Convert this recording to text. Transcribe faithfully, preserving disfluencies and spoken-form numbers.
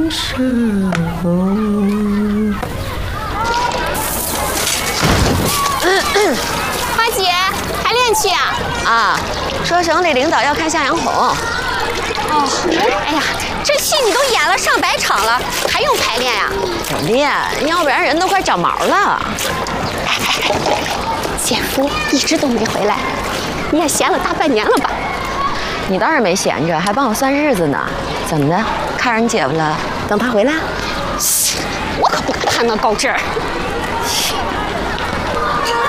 时候。 花姐，排练去啊？ 啊，说省里领导要看向阳红。 哦，哎呀，这戏你都演了上百场了，还用排练呀？ 得练，要不然人都快长毛了。 哎哎哎，姐夫一直都没回来，你也闲了大半年了吧？ 你倒是没闲着，还帮我算日子呢。怎么的？看上你姐夫了？等他回来？ 我可不敢看那高枝儿。